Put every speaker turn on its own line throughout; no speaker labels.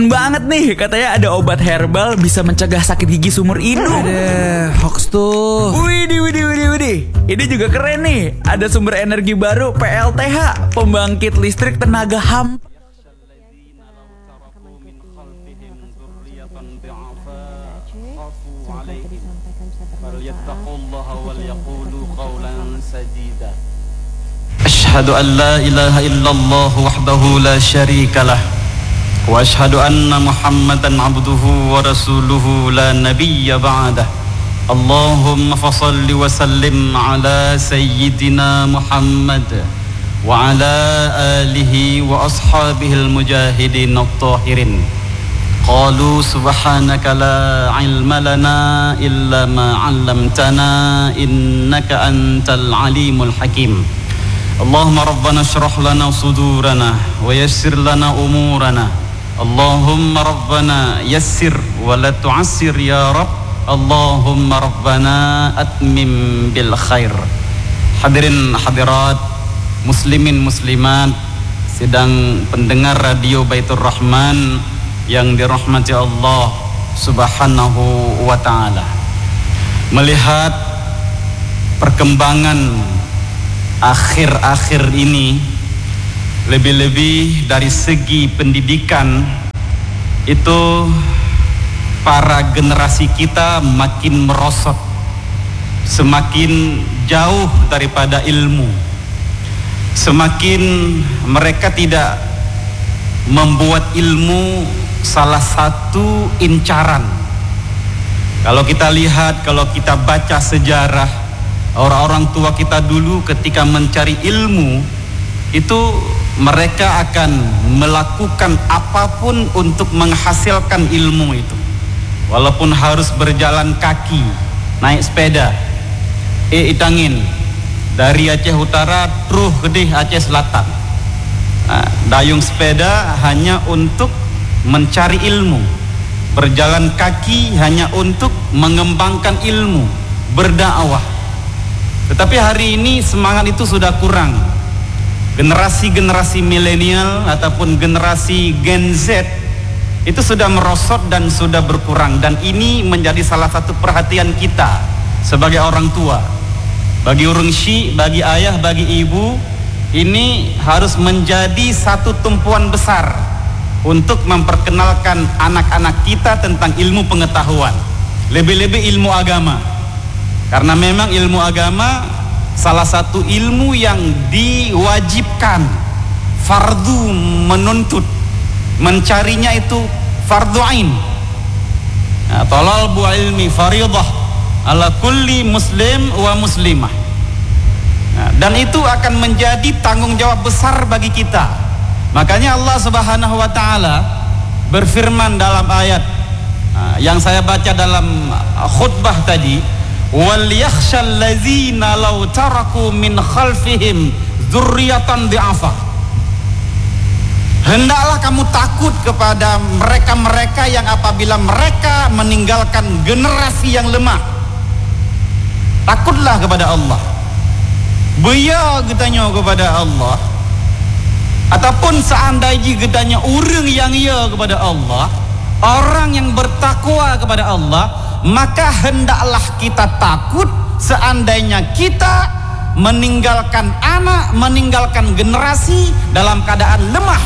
Banget nih, katanya ada obat herbal bisa mencegah sakit gigi seumur hidup.
Ada hoax tuh.
Widih. Ini juga keren nih. Ada sumber energi baru PLTH, pembangkit listrik tenaga hampa.
Asyhadu an la ilaha illallah wahdahu la syarika lah wa asyhadu anna Muhammadan abduhu wa rasuluhu la nabiyya ba'dah. Allahumma fasalli wa sallim ala sayyidina Muhammad wa ala alihi wa ashabihi al-mujahidin at-tahirin. Qalu subhanaka la ilma lana illa ma 'allamtana innaka antal alimul hakim. Allahumma rabbana syrah lana sudurana wa yassir lana umurana. Allahumma rabbana yassir wa la tu'assir ya Rabb. Allahumma rabbana atmim bil khair. Hadirin hadirat, muslimin muslimat, sedang pendengar radio Baitur Rahman yang dirahmati Allah Subhanahu wa ta'ala. Melihat perkembangan akhir-akhir ini, lebih-lebih dari segi pendidikan, itu para generasi kita makin merosot, semakin jauh daripada ilmu, semakin mereka tidak membuat ilmu salah satu incaran. Kalau kita lihat, kalau kita baca sejarah orang-orang tua kita dulu ketika mencari ilmu, itu mereka akan melakukan apapun untuk menghasilkan ilmu itu, walaupun harus berjalan kaki, naik sepeda, itangin dari Aceh Utara terus ke Aceh Selatan. Dayung sepeda hanya untuk mencari ilmu, berjalan kaki hanya untuk mengembangkan ilmu, berdakwah. Tetapi hari ini semangat itu sudah kurang. Generasi-generasi milenial ataupun generasi Gen Z itu sudah merosot dan sudah berkurang, dan ini menjadi salah satu perhatian kita sebagai orang tua. Bagi urungsi, bagi ayah, bagi ibu, ini harus menjadi satu tumpuan besar untuk memperkenalkan anak-anak kita tentang ilmu pengetahuan, lebih-lebih ilmu agama. Karena memang ilmu agama salah satu ilmu yang diwajibkan, fardu menuntut, mencarinya itu fardu ain. Talabul ilmi faridah ala kulli muslim wa muslimah. Dan itu akan menjadi tanggung jawab besar bagi kita. Makanya Allah Subhanahu wa ta'ala berfirman dalam ayat yang saya baca dalam khutbah tadi, wal yakhshal ladzina law taraku min khalfihim dzurriyyatan dhi'afa. Hendaklah kamu takut kepada mereka-mereka yang apabila mereka meninggalkan generasi yang lemah. Takutlah kepada Allah. Beya getanya kepada Allah, ataupun seandainya getanya orang yang ia kepada Allah, orang yang bertakwa kepada Allah, maka hendaklah kita takut seandainya kita meninggalkan anak, meninggalkan generasi dalam keadaan lemah.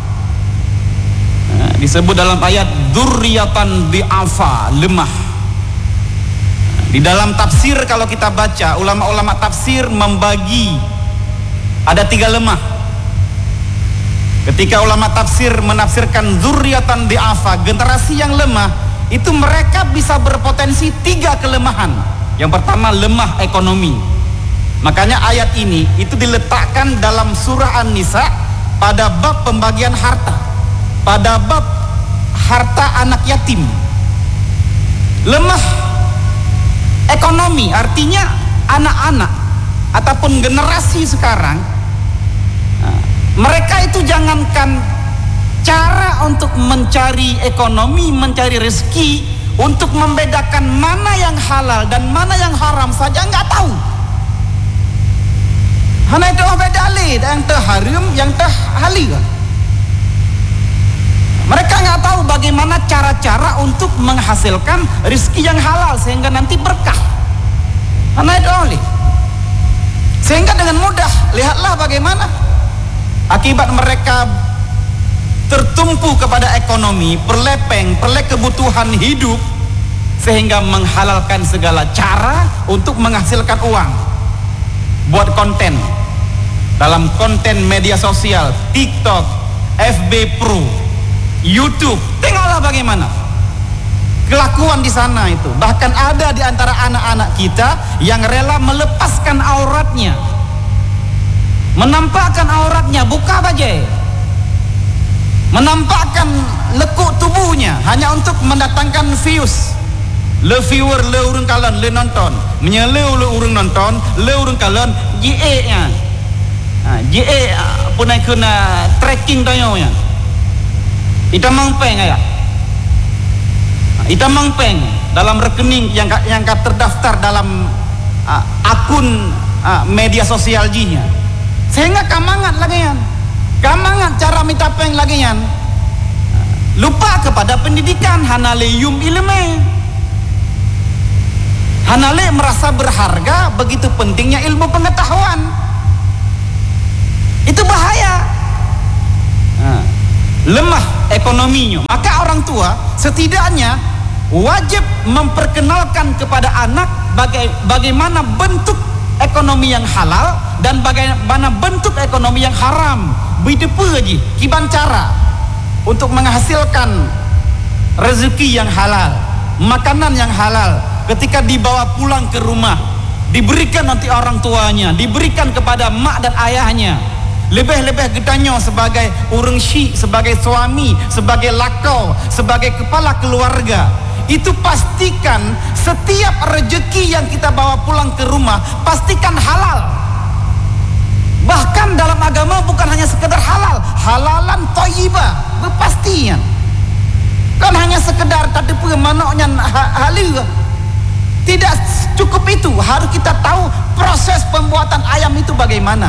Disebut dalam ayat dzurriyyatan dhi'afa, lemah. Di dalam tafsir kalau kita baca, ulama-ulama tafsir membagi ada 3 lemah. Ketika ulama tafsir menafsirkan dzurriyyatan dhi'afa, generasi yang lemah, itu mereka bisa berpotensi 3 kelemahan. Yang pertama, lemah ekonomi. Makanya ayat ini itu diletakkan dalam surah An-Nisa pada bab pembagian harta, pada bab harta anak yatim. Lemah ekonomi artinya anak-anak ataupun generasi sekarang, mereka itu jangankan cara untuk mencari ekonomi, mencari rezeki, untuk membedakan mana yang halal dan mana yang haram saja nggak tahu. Hanya itu beda le, yang teh haram, yang teh halal. Mereka nggak tahu bagaimana cara-cara untuk menghasilkan rezeki yang halal sehingga nanti berkah. Karena itu oleh. Sehingga dengan mudah, lihatlah bagaimana akibat mereka tertumpu kepada ekonomi, perleh kebutuhan hidup, sehingga menghalalkan segala cara untuk menghasilkan uang. Buat konten, dalam konten media sosial, TikTok, FB Pro, YouTube, tengoklah bagaimana kelakuan di sana itu. Bahkan ada di antara anak-anak kita yang rela melepaskan auratnya, menampakkan auratnya, buka baju, menampakkan lekuk tubuhnya hanya untuk mendatangkan views. Le viewer, le urang kalan, le nonton, menyeleu le urang nonton, le urang kalan, JE nya, JE punai kena tracking tayo nya. Ita mangpeng ya. Ita mangpeng dalam rekening yang terdaftar dalam akun media sosial jinya. Sehingga kamangat lagi yan. Kamangat cara minta peng lagi yan. Lupa kepada pendidikan, hanale yum ilme. Hanale merasa berharga, begitu pentingnya ilmu pengetahuan. Itu bahaya. Lemah ekonominya. Maka orang tua setidaknya wajib memperkenalkan kepada anak bagaimana bentuk ekonomi yang halal dan bagaimana bentuk ekonomi yang haram. Begitu aja kiban cara untuk menghasilkan rezeki yang halal, makanan yang halal. Ketika dibawa pulang ke rumah, diberikan nanti orang tuanya, diberikan kepada mak dan ayahnya. Lebih-lebih gedanya sebagai urang syik, sebagai suami, sebagai lakau, sebagai kepala keluarga. Itu pastikan setiap rezeki yang kita bawa pulang ke rumah pastikan halal. Bahkan dalam agama bukan hanya sekedar halal, halalan thayyibah, berpastian. Kan hanya sekedar tadi manoknya halal. Tidak cukup itu, harus kita tahu proses pembuatan ayam itu bagaimana.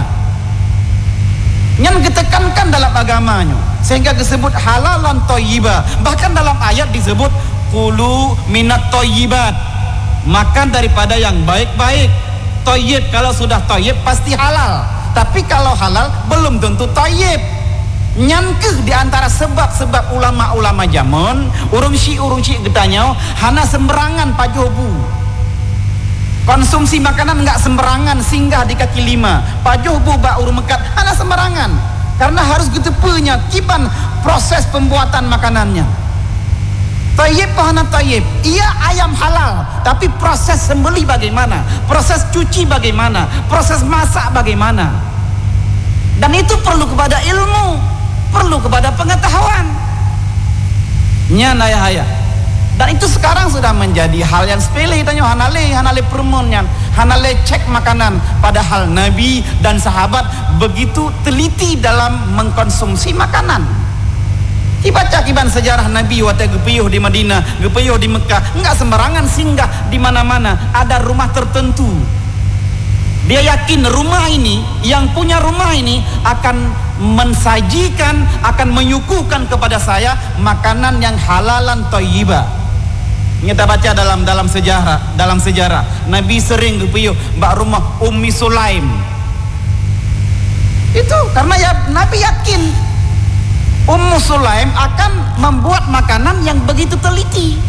Yang ditekankan dalam agamanya sehingga disebut halalan thayyibah. Bahkan dalam ayat disebut kulu minat thayyibat, makan daripada yang baik-baik. Thayyib, kalau sudah thayyib pasti halal, tapi kalau halal belum tentu thayyib. Nyankeh di antara sebab-sebab ulama-ulama zaman urung syik getanya hana sembarangan pajobu. Konsumsi makanan enggak sembarangan singgah di kaki lima. Pajuh buba urung mekat hana sembarangan. Karena harus gitu punya kiban proses pembuatan makanannya. Tayyib hana tayyib. Ia ayam halal, tapi proses sembelih bagaimana? Proses cuci bagaimana? Proses masak bagaimana? Dan itu perlu kepada ilmu, perlu kepada pengetahuan. Nyan ayah. Dan itu sekarang sudah menjadi hal yang sepele. Tanya hanale permonnya, hanale cek makanan. Padahal Nabi dan sahabat begitu teliti dalam mengkonsumsi makanan. Dibaca kiban sejarah Nabi waktu gepeyuh di Madinah, gepeyuh di Mekah, enggak sembarangan singgah di mana-mana. Ada rumah tertentu. Dia yakin rumah ini, yang punya rumah ini akan mensajikan, akan menyuguhkan kepada saya makanan yang halalan thayyibah. Kita baca dalam sejarah Nabi sering gepeyuh mbak rumah Ummi Sulaim. Itu karena ya Nabi yakin Ummu Sulaim akan membuat makanan yang begitu teliti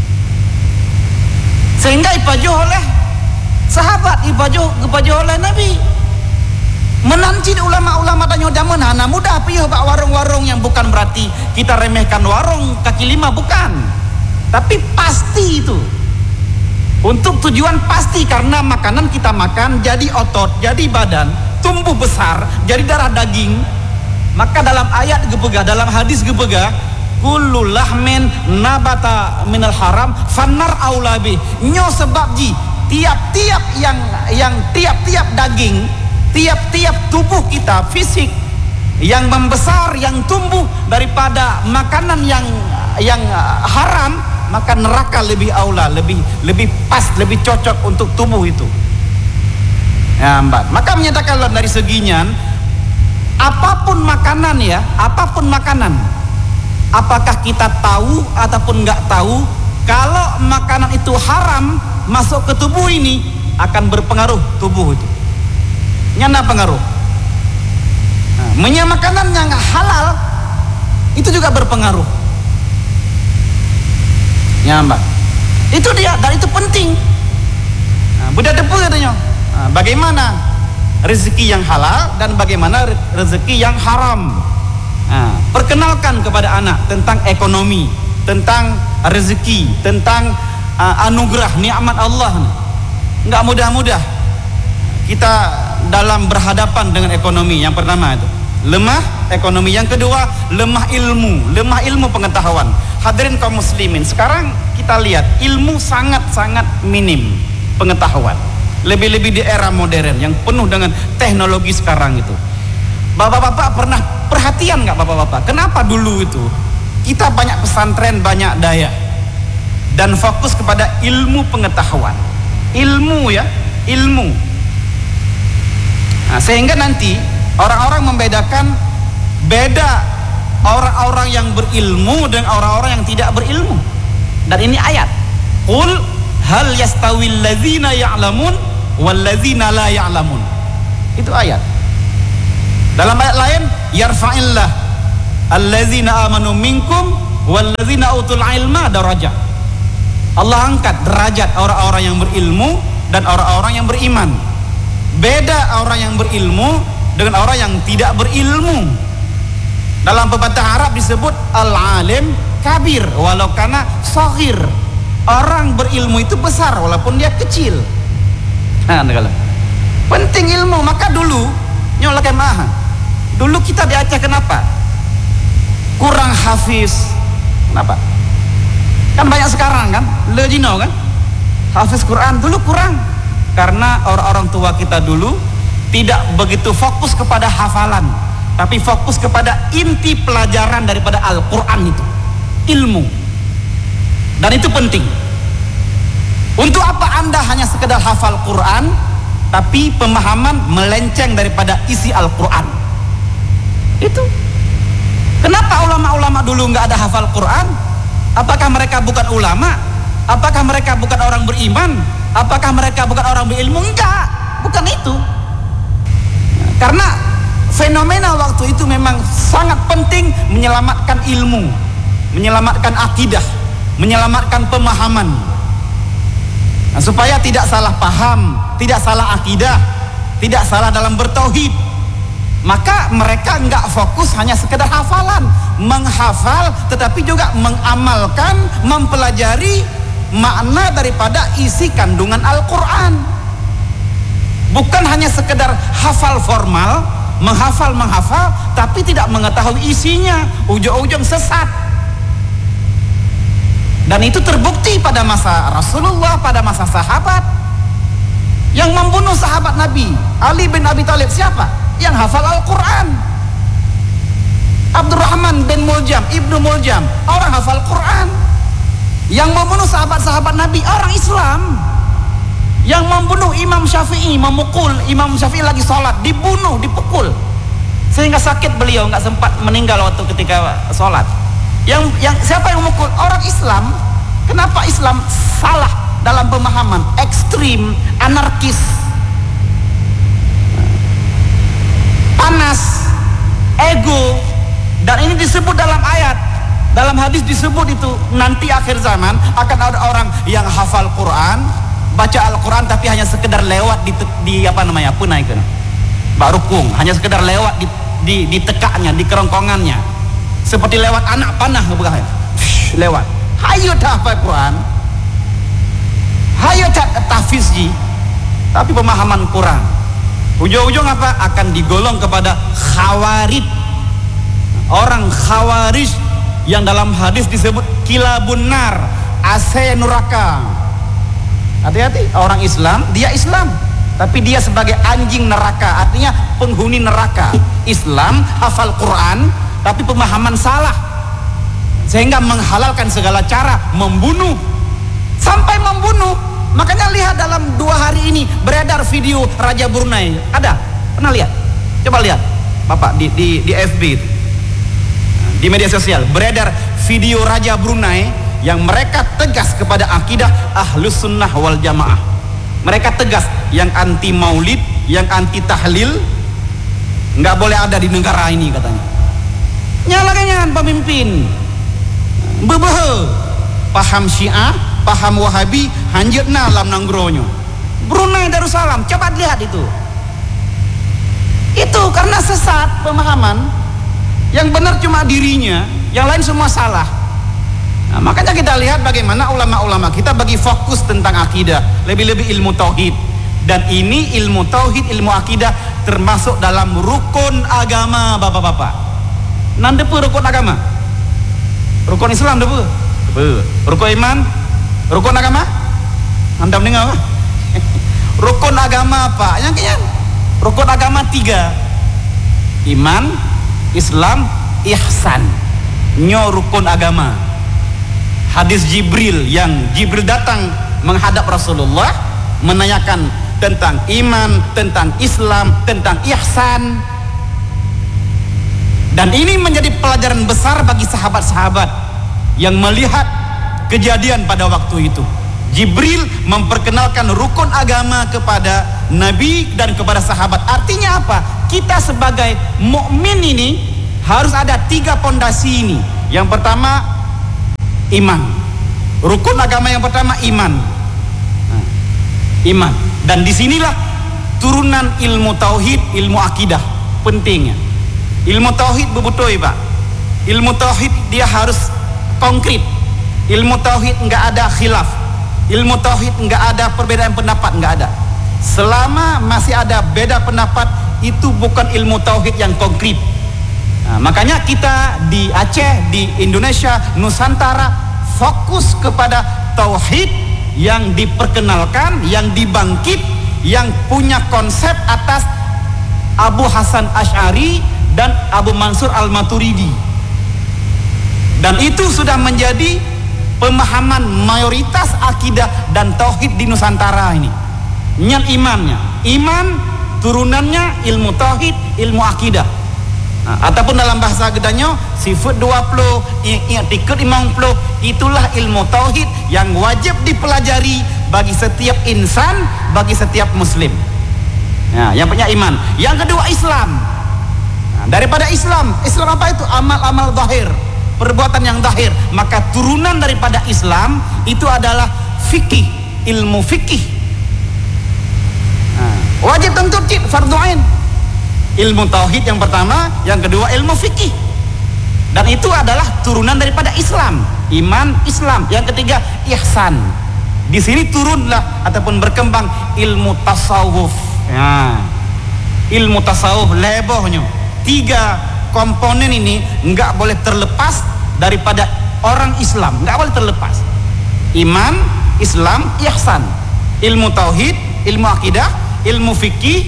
sehingga ipajuh oleh sahabat, ipajuh oleh Nabi. Menanti ulama-ulama tanya damun hana mudah piyuh bak warung-warung yang bukan berarti kita remehkan warung kaki lima, bukan. Tapi pasti itu untuk tujuan pasti, karena makanan kita makan jadi otot, jadi badan, tumbuh besar, jadi darah daging. Maka dalam ayat gepegah, dalam hadis gepegah, kullu lahmin nabata minal haram fannar aulabi. Nyo sebab ji tiap-tiap yang tiap-tiap daging, tiap-tiap tubuh kita fisik yang membesar, yang tumbuh daripada makanan yang haram, maka neraka lebih aula, lebih pas, lebih cocok untuk tubuh itu. Ya, Mbak. Maka menyatakan dari seginya apapun makanan ya, apapun makanan, apakah kita tahu ataupun nggak tahu, kalau makanan itu haram masuk ke tubuh ini akan berpengaruh tubuh itu. Nyana pengaruh. Nah, makanan yang halal itu juga berpengaruh. Ya mbak, itu dia, dan itu penting. Nah, Buddha depu katanya. Nah, bagaimana rezeki yang halal dan bagaimana rezeki yang haram. Nah, perkenalkan kepada anak tentang ekonomi, tentang rezeki, tentang anugerah, nikmat Allah. Nggak mudah-mudah kita dalam berhadapan dengan ekonomi. Yang pertama itu lemah ekonomi, yang kedua lemah ilmu pengetahuan. Hadirin kaum muslimin, sekarang kita lihat ilmu sangat-sangat minim pengetahuan, lebih-lebih di era modern yang penuh dengan teknologi sekarang itu. Bapak-bapak pernah perhatian nggak bapak-bapak, kenapa dulu itu kita banyak pesantren, banyak daya dan fokus kepada ilmu pengetahuan, ilmu. Nah, sehingga nanti orang-orang membedakan beda orang-orang yang berilmu dengan orang-orang yang tidak berilmu. Dan ini ayat, qul hal yastawil ladzina ya'lamun wal ladzina la ya'lamun. Itu ayat. Dalam ayat lain, yarfa'illah alladzina amanu minkum wal ladzina utul ilma darajat. Allah angkat derajat orang-orang yang berilmu dan orang-orang yang beriman. Beda orang yang berilmu dengan orang yang tidak berilmu. Dalam pepatah Arab disebut al-alim kabir walau kana saghir. Orang berilmu itu besar walaupun dia kecil. Nah, penting ilmu. Maka dulu nyola kemah. Dulu kita di Aceh kenapa? Kurang hafiz. Kenapa? Kan banyak sekarang kan? Lejino kan? Hafiz Quran dulu kurang. Karena orang-orang tua kita dulu tidak begitu fokus kepada hafalan, tapi fokus kepada inti pelajaran daripada Al-Quran itu, ilmu. Dan itu penting. Untuk apa Anda hanya sekedar hafal Quran tapi pemahaman melenceng daripada isi Al-Quran? Itu kenapa ulama-ulama dulu nggak ada hafal Quran? Apakah mereka bukan ulama? Apakah mereka bukan orang beriman? Apakah mereka bukan orang berilmu? Enggak, bukan itu. Karena fenomena waktu itu memang sangat penting menyelamatkan ilmu, menyelamatkan akidah, menyelamatkan pemahaman. Nah, supaya tidak salah paham, tidak salah akidah, tidak salah dalam bertauhid. Maka mereka enggak fokus hanya sekedar hafalan, menghafal tetapi juga mengamalkan, mempelajari makna daripada isi kandungan Al-Quran. Bukan hanya sekedar hafal formal, menghafal tapi tidak mengetahui isinya, ujung-ujung sesat. Dan itu terbukti pada masa Rasulullah, pada masa sahabat. Yang membunuh sahabat Nabi Ali bin Abi Thalib siapa? Yang hafal Al-Quran. Abdurrahman bin Muljam, Ibnu Muljam, orang hafal Quran. Yang membunuh sahabat-sahabat Nabi orang Islam. Yang membunuh Imam Syafi'i, memukul Imam Syafi'i lagi sholat, dibunuh, dipukul sehingga sakit, beliau nggak sempat meninggal waktu ketika sholat. Yang siapa yang memukul? Orang Islam. Kenapa Islam salah dalam pemahaman, ekstrim, anarkis, panas, ego. Dan ini disebut dalam ayat. Dalam hadis disebut itu nanti akhir zaman akan ada orang yang hafal Quran, baca Al-Quran tapi hanya sekedar lewat di apa namanya, apa naik Mbak Rukung, hanya sekedar lewat di tekaknya, di kerongkongannya, seperti lewat anak panah bukan? Lewat. Hayo hafal Quran, hayo tahfizji, tapi pemahaman kurang. Ujung-ujung apa? Akan digolong kepada khawarij. Orang khawarij yang dalam hadis disebut kilabun nar, AC neraka. Hati-hati, orang Islam, dia Islam tapi dia sebagai anjing neraka, artinya penghuni neraka. Islam, hafal Quran tapi pemahaman salah sehingga menghalalkan segala cara membunuh, sampai membunuh. Makanya lihat dalam 2 hari ini beredar video Raja Brunei. Ada? Pernah lihat? Coba lihat Bapak di FB itu. Di media sosial beredar video Raja Brunei yang mereka tegas kepada akidah Ahlus Sunnah wal Jamaah. Mereka tegas, yang anti maulid, yang anti tahlil nggak boleh ada di negara ini katanya. Nyalakan pemimpin bebehe paham Syiah, paham Wahabi, hanjutna lam nanggronyo. Brunei Darussalam, coba lihat itu. Itu karena sesat pemahaman. Yang benar cuma dirinya, yang lain semua salah. Nah, makanya kita lihat bagaimana ulama-ulama kita bagi fokus tentang akidah, lebih-lebih ilmu tauhid. Dan ini ilmu tauhid, ilmu akidah termasuk dalam rukun agama, bapak-bapak. Nan depu rukun agama? Rukun Islam depu? Rukun iman? Rukun agama? Anda mendengar apa? Rukun agama apa? Yang kayaknya rukun agama 3. Iman, Islam, ihsan. Nyo rukun agama. Hadis Jibril, yang Jibril datang menghadap Rasulullah menanyakan tentang iman, tentang Islam, tentang ihsan. Dan ini menjadi pelajaran besar bagi sahabat-sahabat yang melihat kejadian pada waktu itu. Jibril memperkenalkan rukun agama kepada Nabi dan kepada sahabat. Artinya apa? Kita sebagai mukmin ini harus ada 3 pondasi ini. Yang pertama iman. Rukun agama yang pertama iman. Iman. Dan disinilah turunan ilmu tauhid, ilmu akidah pentingnya. Ilmu tauhid bebutoy Pak. Ilmu tauhid dia harus konkret. Ilmu tauhid enggak ada khilaf. Ilmu tauhid enggak ada perbedaan pendapat, enggak ada. Selama masih ada beda pendapat, itu bukan ilmu tauhid yang konkret. Nah, makanya kita di Aceh, di Indonesia, Nusantara fokus kepada tauhid yang diperkenalkan, yang dibangkit, yang punya konsep atas Abu Hasan Asy'ari dan Abu Mansur Al-Maturidi. Dan itu sudah menjadi pemahaman mayoritas akidah dan tauhid di Nusantara ini. Nyan imannya, iman turunannya ilmu tauhid, ilmu akidah. Nah, ataupun dalam bahasa Gedanyo sifat 20, i'tikad 50, itulah ilmu tauhid yang wajib dipelajari bagi setiap insan, bagi setiap muslim. Nah, yang punya iman. Yang kedua Islam. Nah, daripada Islam apa itu? Amal-amal zahir, perbuatan yang zahir. Maka turunan daripada Islam itu adalah fikih, ilmu fikih. Nah, wajib tentu fardhu ain. Ilmu tauhid yang pertama, yang kedua ilmu fikih. Dan itu adalah turunan daripada Islam. Iman, Islam. Yang ketiga ihsan. Di sini turunlah ataupun berkembang ilmu tasawuf. Ya. Ilmu tasawuf lebohnya. 3 komponen ini enggak boleh terlepas daripada orang Islam, enggak boleh terlepas. Iman, Islam, ihsan. Ilmu tauhid, ilmu akidah, ilmu fikih,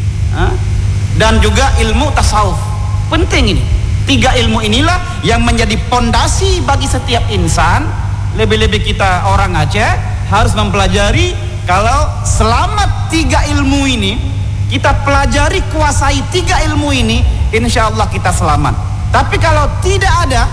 dan juga ilmu tasawuf. Penting ini. 3 ilmu inilah yang menjadi pondasi bagi setiap insan. Lebih-lebih kita orang Aceh harus mempelajari. Kalau selama 3 ilmu ini kita pelajari, kuasai 3 ilmu ini, insya Allah kita selamat. Tapi kalau tidak ada,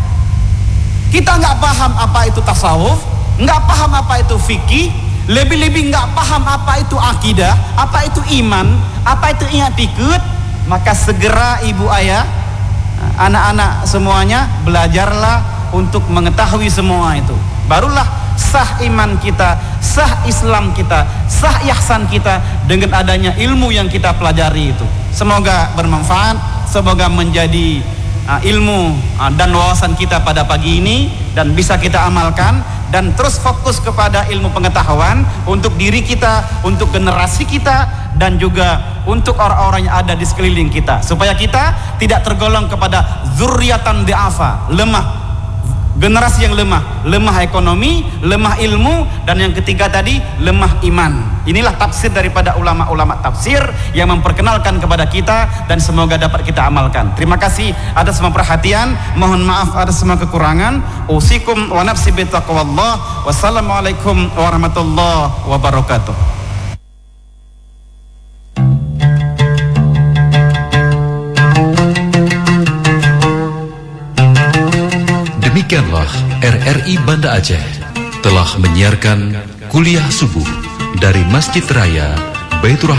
kita nggak paham apa itu tasawuf, nggak paham apa itu fikih, lebih-lebih nggak paham apa itu akidah, apa itu iman, apa itu i'tikad, maka segera ibu ayah, anak-anak semuanya belajarlah untuk mengetahui semua itu. Barulah sah iman kita, sah Islam kita, sah ihsan kita dengan adanya ilmu yang kita pelajari itu. Semoga bermanfaat, semoga menjadi ilmu dan wawasan kita pada pagi ini, dan bisa kita amalkan, dan terus fokus kepada ilmu pengetahuan untuk diri kita, untuk generasi kita, dan juga untuk orang-orang yang ada di sekeliling kita, supaya kita tidak tergolong kepada dzurriatan di'afa, lemah, generasi yang lemah ekonomi, lemah ilmu, dan yang ketiga tadi lemah iman. Inilah tafsir daripada ulama-ulama tafsir yang memperkenalkan kepada kita, dan semoga dapat kita amalkan. Terima kasih atas semua perhatian, mohon maaf atas semua kekurangan. Usikum wa nafsi bittaqwallah. Wassalamualaikum warahmatullahi wabarakatuh.
Demikianlah RRI Banda Aceh telah menyiarkan kuliah subuh dari Masjid Raya Baitur